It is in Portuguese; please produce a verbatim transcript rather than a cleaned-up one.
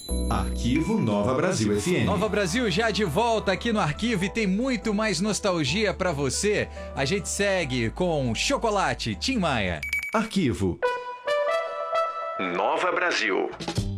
Arquivo Nova Brasil F M. Nova Brasil já de volta aqui no Arquivo e tem muito mais nostalgia pra você. A gente segue com Chocolate, Tim Maia. Arquivo Nova Brasil.